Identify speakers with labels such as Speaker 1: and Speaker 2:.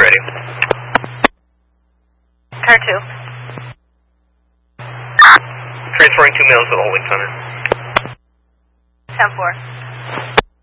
Speaker 1: ready.
Speaker 2: Car 2.
Speaker 1: Transferring 2 males to the holding center.
Speaker 2: 10-4.